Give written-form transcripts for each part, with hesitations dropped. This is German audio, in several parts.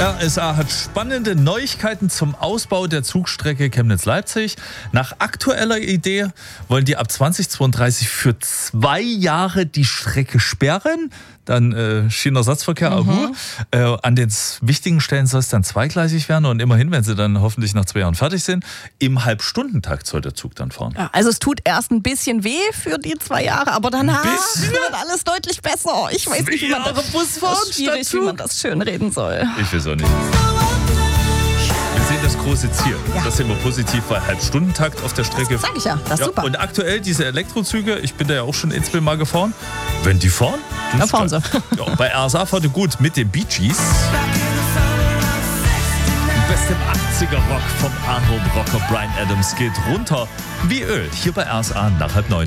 RSA hat spannende Neuigkeiten zum Ausbau der Zugstrecke Chemnitz-Leipzig. Nach aktueller Idee wollen die ab 2032 für 2 Jahre die Strecke sperren. Dann Schienenersatzverkehr, an den wichtigen Stellen soll es dann zweigleisig werden und immerhin, wenn sie dann hoffentlich nach 2 Jahren fertig sind, im Halbstundentakt soll der Zug dann fahren. Ja, also es tut erst ein bisschen weh für die 2 Jahre, aber danach wird alles deutlich besser. Ich weiß nicht, wie man das schwierig, wie man das schön reden soll. Ich weiß auch nicht. Wir sehen das große Ziel. Ja. Das sehen wir positiv, weil Halbstundentakt auf der Strecke. Sag ich ja, das ist super. Und aktuell diese Elektrozüge, ich bin da ja auch schon ins Bild mal gefahren. Wenn die fahren, dann fahren sie. Ja, bei RSA fahrt ihr gut mit den Bee Gees. Bestem 80er-Rock vom Ahorn-Rocker Bryan Adams geht runter wie Öl. Hier bei RSA nach 8:30.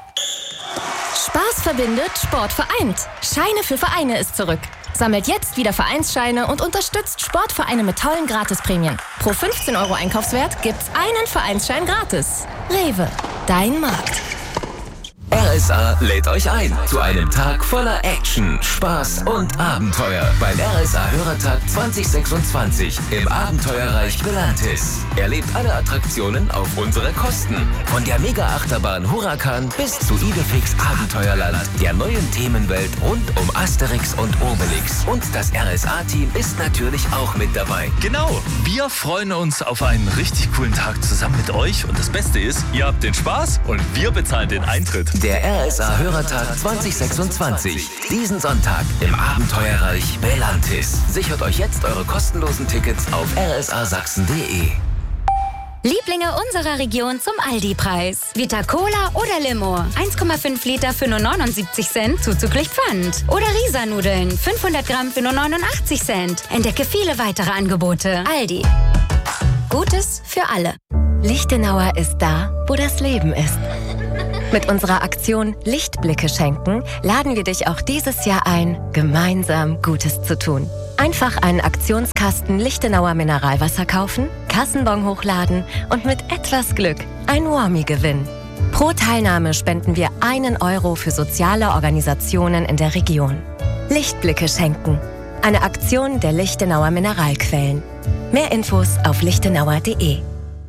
Spaß verbindet, Sport vereint. Scheine für Vereine ist zurück. Sammelt jetzt wieder Vereinsscheine und unterstützt Sportvereine mit tollen Gratisprämien. Pro 15 € Einkaufswert gibt's einen Vereinsschein gratis. Rewe, dein Markt. RSA lädt euch ein zu einem Tag voller Action, Spaß und Abenteuer beim RSA-Hörertag 2026 im Abenteuerreich Belantis. Erlebt alle Attraktionen auf unsere Kosten. Von der Mega-Achterbahn Huracan bis zu Idefix Abenteuerland, der neuen Themenwelt rund um Asterix und Obelix. Und das RSA-Team ist natürlich auch mit dabei. Genau, wir freuen uns auf einen richtig coolen Tag zusammen mit euch. Und das Beste ist, ihr habt den Spaß und wir bezahlen den Eintritt. Der RSA-Hörertag 2026. Diesen Sonntag im Abenteuerreich Belantis. Sichert euch jetzt eure kostenlosen Tickets auf rsasachsen.de. Lieblinge unserer Region zum Aldi-Preis. Vita Cola oder Limo. 1,5 Liter für nur 79 Cent, zuzüglich Pfand. Oder Risa-Nudeln, 500 Gramm für nur 89 Cent. Entdecke viele weitere Angebote. Aldi. Gutes für alle. Lichtenauer ist da, wo das Leben ist. Mit unserer Aktion Lichtblicke schenken laden wir dich auch dieses Jahr ein, gemeinsam Gutes zu tun. Einfach einen Aktionskasten Lichtenauer Mineralwasser kaufen, Kassenbon hochladen und mit etwas Glück ein Warmie gewinnen. Pro Teilnahme spenden wir 1 € für soziale Organisationen in der Region. Lichtblicke schenken. Eine Aktion der Lichtenauer Mineralquellen. Mehr Infos auf lichtenauer.de.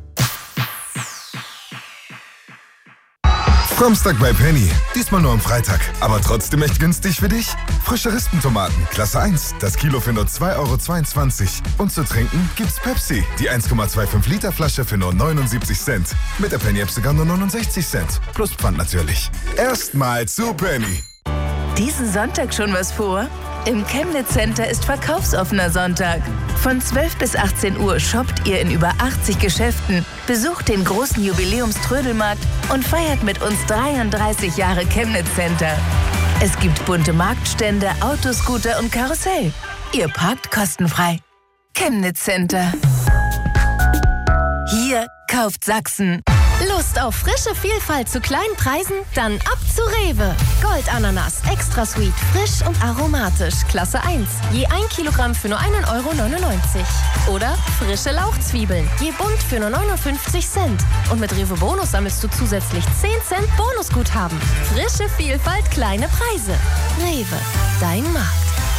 Samstag bei Penny. Diesmal nur am Freitag. Aber trotzdem echt günstig für dich? Frische Rispentomaten, Klasse 1. Das Kilo für nur 2,22 €. Und zu trinken gibt's Pepsi. Die 1,25 Liter Flasche für nur 79 Cent. Mit der Penny-App sogar nur 69 Cent. Plus Pfand natürlich. Erstmal zu Penny. Diesen Sonntag schon was vor? Im Chemnitz Center ist verkaufsoffener Sonntag. Von 12 bis 18 Uhr shoppt ihr in über 80 Geschäften, besucht den großen Jubiläumströdelmarkt und feiert mit uns 33 Jahre Chemnitz Center. Es gibt bunte Marktstände, Autoscooter und Karussell. Ihr parkt kostenfrei. Chemnitz Center. Hier kauft Sachsen. Lust auf frische Vielfalt zu kleinen Preisen? Dann ab zu Rewe. Goldananas, extra sweet, frisch und aromatisch, Klasse 1. Je 1 Kilogramm für nur 1,99 €. Oder frische Lauchzwiebeln, je bunt für nur 59 Cent. Und mit Rewe Bonus sammelst du zusätzlich 10 Cent Bonusguthaben. Frische Vielfalt, kleine Preise. Rewe, dein Markt.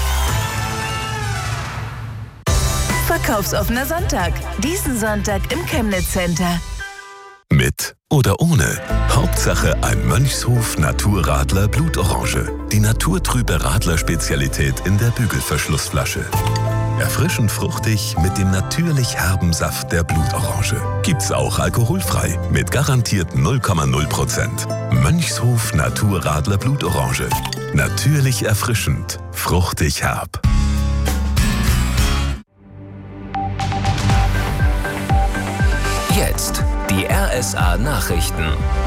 Verkaufsoffener Sonntag. Diesen Sonntag im Chemnitz Center. Mit oder ohne. Hauptsache ein Mönchshof Naturradler Blutorange. Die naturtrübe Radler-Spezialität in der Bügelverschlussflasche. Erfrischend fruchtig mit dem natürlich herben Saft der Blutorange. Gibt's auch alkoholfrei mit garantiert 0,0%. Mönchshof Naturradler Blutorange. Natürlich erfrischend, fruchtig herb. Jetzt die RSA-Nachrichten.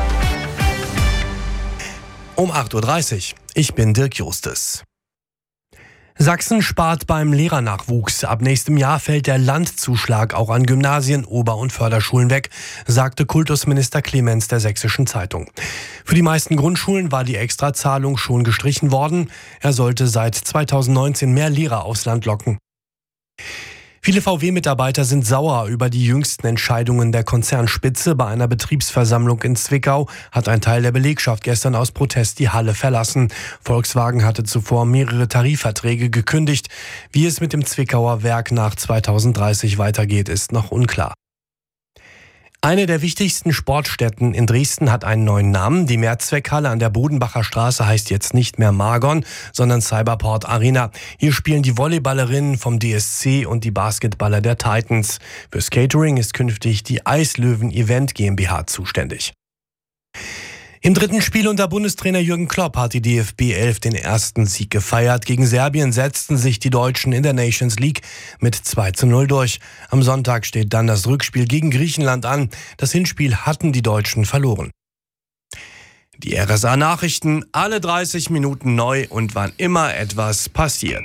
Um 8:30 Uhr. Ich bin Dirk Justus. Sachsen spart beim Lehrernachwuchs. Ab nächstem Jahr fällt der Landzuschlag auch an Gymnasien, Ober- und Förderschulen weg, sagte Kultusminister Clemens der Sächsischen Zeitung. Für die meisten Grundschulen war die Extrazahlung schon gestrichen worden. Er sollte seit 2019 mehr Lehrer aufs Land locken. Viele VW-Mitarbeiter sind sauer über die jüngsten Entscheidungen der Konzernspitze. Bei einer Betriebsversammlung in Zwickau hat ein Teil der Belegschaft gestern aus Protest die Halle verlassen. Volkswagen hatte zuvor mehrere Tarifverträge gekündigt. Wie es mit dem Zwickauer Werk nach 2030 weitergeht, ist noch unklar. Eine der wichtigsten Sportstätten in Dresden hat einen neuen Namen. Die Mehrzweckhalle an der Bodenbacher Straße heißt jetzt nicht mehr Margon, sondern Cyberport Arena. Hier spielen die Volleyballerinnen vom DSC und die Basketballer der Titans. Fürs Catering ist künftig die Eislöwen Event GmbH zuständig. Im dritten Spiel unter Bundestrainer Jürgen Klopp hat die DFB 11 den ersten Sieg gefeiert. Gegen Serbien setzten sich die Deutschen in der Nations League mit 2:0 durch. Am Sonntag steht dann das Rückspiel gegen Griechenland an. Das Hinspiel hatten die Deutschen verloren. Die RSA-Nachrichten, alle 30 Minuten neu und wann immer etwas passiert.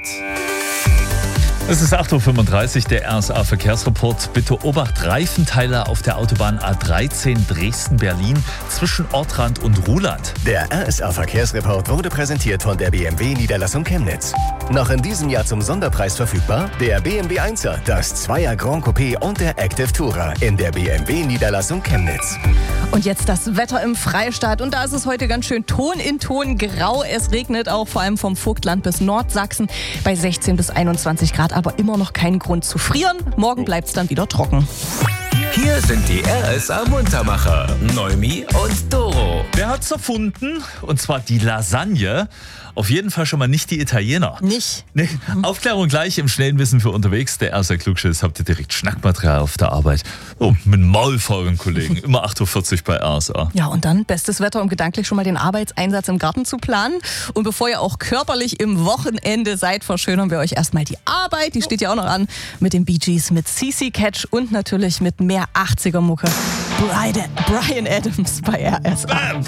Es ist 8:35 Uhr, der RSA-Verkehrsreport. Bitte Obacht, Reifenteile auf der Autobahn A13 Dresden-Berlin zwischen Ortrand und Ruhland. Der RSA-Verkehrsreport wurde präsentiert von der BMW Niederlassung Chemnitz. Noch in diesem Jahr zum Sonderpreis verfügbar der BMW 1er, das 2er Grand Coupé und der Active Tourer in der BMW Niederlassung Chemnitz. Und jetzt das Wetter im Freistaat. Und da ist es heute ganz schön Ton in Ton grau. Es regnet auch vor allem vom Vogtland bis Nordsachsen bei 16 bis 21 Grad. Aber immer noch kein Grund zu frieren. Morgen bleibt es dann wieder trocken. Hier sind die RSA-Muntermacher, Noemi und Doro. Wer hat's erfunden? Und zwar die Lasagne. Auf jeden Fall schon mal nicht die Italiener. Nicht? Nee. Aufklärung gleich im schnellen Wissen für unterwegs. Der RSA Klugschiss, habt ihr direkt Schnackmaterial auf der Arbeit. Oh, mit maulfaulen Kollegen. Immer 8:40 Uhr bei RSA. Ja, und dann bestes Wetter, um gedanklich schon mal den Arbeitseinsatz im Garten zu planen. Und bevor ihr auch körperlich im Wochenende seid, verschönern wir euch erstmal die Arbeit. Die steht ja auch noch an mit den Bee Gees, mit CC Catch und natürlich mit mehr 80er-Mucke. Bryan Adams bei RSA.